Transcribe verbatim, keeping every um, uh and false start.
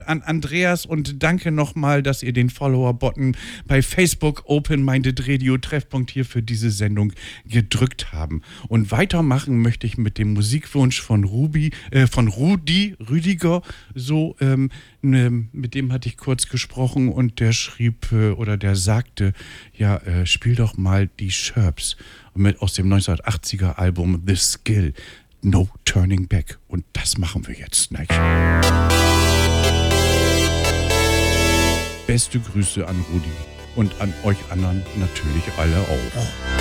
an Andreas und danke nochmal, dass ihr den Follower-Button bei Facebook Open-Minded Radio Treffpunkt hier für diese Sendung gedrückt haben. Und weitermachen möchte ich mit dem Musikwunsch von Ruby, äh, von Rudi, Rüdiger, so, ähm, ne, mit dem hatte ich kurz gesprochen und der schrieb, äh, oder der sagte, ja, äh, spiel doch mal die Sherps mit, aus dem neunzehnhundertachtziger Album The Skill, No Turning Back. Und das machen wir jetzt, nicht? Beste Grüße an Rudi und an euch anderen natürlich alle auch.